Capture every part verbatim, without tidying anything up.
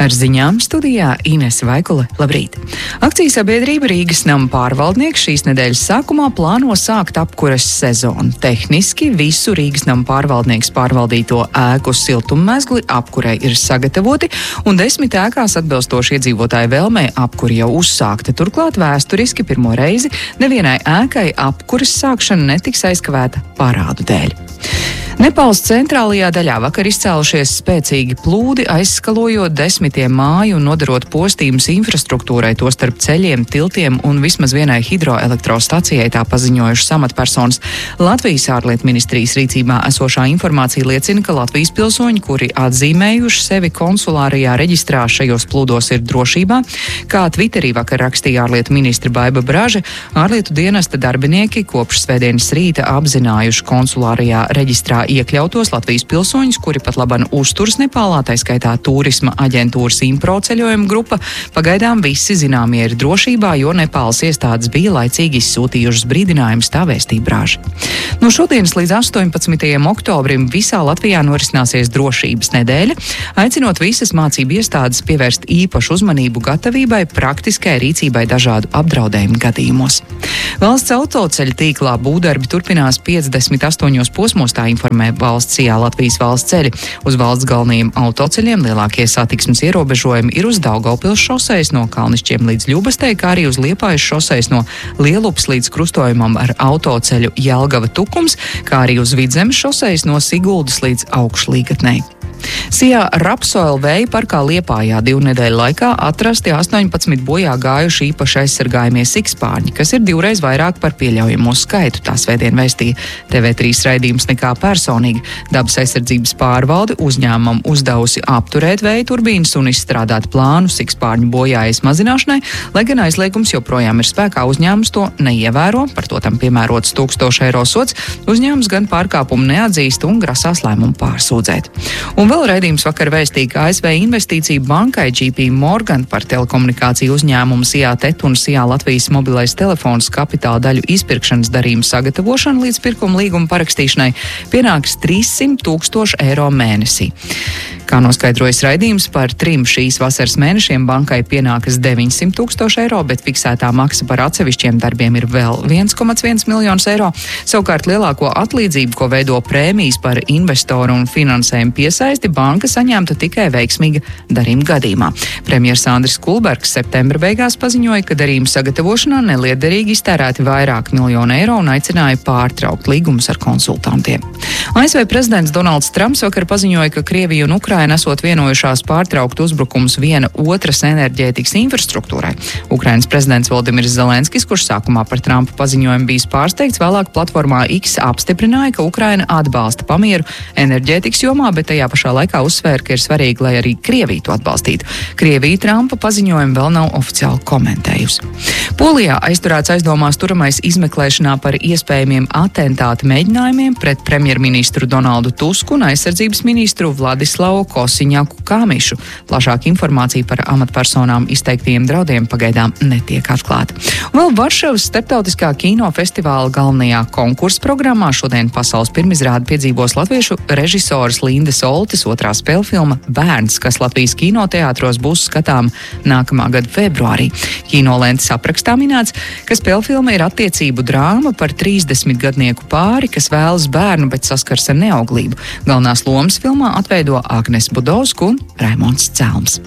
Ar ziņām studijā Inese Vaikule. Labrīt! Akcijas sabiedrība Rīgas nama pārvaldnieks šīs nedēļas sākumā plāno sākt apkures sezonu. Tehniski visu Rīgas nama pārvaldnieks pārvaldīto ēku siltummezgli apkurei ir sagatavoti, un desmit ēkās atbilstoši iedzīvotāju vēlmei apkuri jau uzsākta. Turklāt vēsturiski pirmo reizi nevienai ēkai apkures sākšana netiks aizkavēta parādu dēļ. Nepāles centrālajā daļā vakar izcēlušies spēcīgi plūdi, aizskalojot desmitiem māju un nodarot postījumus infrastruktūrai, tostarp ceļiem, tiltiem un vismaz vienai hidroelektrostacijai, tā paziņojušas amatpersonas. Latvijas ārlietu ministrijas rīcībā esošā informācija liecina, ka Latvijas pilsoņi, kuri atzīmējuši sevi konsulārajā reģistrā, šajos plūdos ir drošībā. Kā Twitterī vakar rakstīja ārlietu ministra Baiba Braže, ārlietu dienesta darbinieki kopš svētdienas rīta apzinājuši konsulārajā reģistrā iekļautos Latvijas pilsoņus, kuri pat laban uzturas Nepālā, tā skaitā turisma aģentūras Impro ceļojuma grupa. Pagaidām visi zināmie ir drošībā, jo Nepāles iestādes bija laicīgi izsūtījušas brīdinājumus, tā vēstīja Braže. No šodienas līdz astoņpadsmitajam oktobrim visā Latvijā norisināsies drošības nedēļa, aicinot visas mācību iestādes pievērst īpašu uzmanību gatavībai, praktiskai rīcībai dažādu apdraudējumu gadījumos. Valsts autoceļu tīklā būvdarbi turpinās piecdesmit astoņos posmos, tā informē valsts C I A Latvijas valsts ceļi. Uz valsts galvenajiem autoceļiem lielākie satiksmes ierobežojumi ir uz Daugavpils šosejas no Kalnišķiem līdz Ļubastei, kā arī uz Liepājas šosejas no Lielupas līdz krustojumam ar autoceļu Jelgava-Tukums, kā arī uz Vidzemes šosejas no Siguldas līdz Augšlīgatnei. Sijā Rapsoil vēja parkā Liepājā divu nedēļu laikā atrasti astoņpadsmit bojā gājuši īpaši aizsargājamie sikspārņi, kas ir divreiz vairāk par pieļaujamo skaitu, tā svētdien vēstīja T V trīs raidījums Nekā personīgi. Dabas aizsardzības pārvalde uzņēmumam uzdevusi apturēt vēja turbīnas un izstrādāt plānu sikspārņu bojājas mazināšanai, lai gan aizliegums joprojām ir spēkā, uzņēmums to neievēro, par to tam piemērots tūkstošu eiro sods, uzņēmums gan pārkāpumu neatzīst un grasās lēmumu pārsūdzēt. Un vēl raidījums vakar vēstīja, ka A S V investīciju bankai J P Morgan par telekomunikāciju uzņēmumu Sijā Tet un Sijā Latvijas mobilais telefons kapitāla daļu izpirkšanas darījumu sagatavošanu līdz pirkuma līguma parakstīšanai pienāks trīssimt tūkstoši eiro mēnesī. Kā noskaidrojas raidījums, par trim šīs vasaras mēnešiem bankai pienākas deviņsimt tūkstoši eiro, bet fiksētā maksa par atsevišķiem darbiem ir vēl viens komats viens miljonus eiro. Savukārt lielāko atlīdzību, ko veido prēmijas par investoru un finansējumu piesaisti, banka saņemta tikai veiksmīga darījuma gadījumā. Premjers Andris Kulbergs septembra beigās paziņoja, ka darījuma sagatavošanā neliederīgi iztērēti vairāk miljonu eiro un aicināja pārtraukt līgumus ar konsultantiem. A S V prezidents Donalds Trumps vakar paziņoja, ka Krievija un Ukraina esot vienojušās pārtraukt uzbrukums viena otras enerģētikas infrastruktūrai. Ukrainas prezidents Voldimirs Zelenskis, kurš sākumā par Trumpa paziņojumu bijis pārsteigts, vēlāk platformā X apstiprināja, ka Ukraina atbalsta pamieru enerģētikas jomā, bet tajā pašā laikā uzsvēra, ka ir svarīgi, lai arī Krievija to atbalstītu. Krievija Trumpa paziņojumu vēl nav oficiāli komentējusi. Polijā aizturēts aizdomās turamais izmeklēšanā par iespējamiem atentāta mēģinājumiem pret premjerministru Donaldu Tusku un aizsardzības ministru Vladislavu Kosiņaku Kāmišu. Plašāka informācija par amatpersonām izteiktajiem draudiem pagaidām netiek atklāta. Un vēl Varšavas starptautiskā kino festivāla galvenajā konkursa programmā šodien pasaules pirmizrādi piedzīvos latviešu režisoras Lindas Oltes otrā spēlfilma Bērns, kas Latvijas kinoteātros būs skatām nākamā gada februārī. Kinolentes aprakstā minēts, ka spēlfilma ir attiecību drāma par trīsdesmitgadnieku pāri, kas vēlas bērnu, bet saskars ar neauglību. Galvenās lomas filmā atveido Agnes Budovska un Raimonds Celms.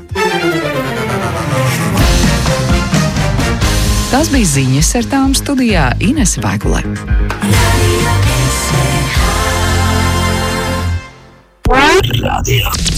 Tas bija ziņas, ar tām studijā Inese Vaikule. Radio.